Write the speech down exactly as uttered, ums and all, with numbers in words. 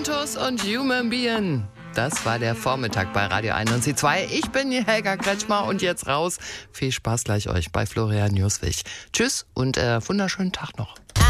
Intus und Human Being. Das war der Vormittag bei Radio einundneunzig Komma zwei. Ich bin die Helga Kretschmer und jetzt raus. Viel Spaß gleich euch bei Florian Newswig. Tschüss und äh, wunderschönen Tag noch.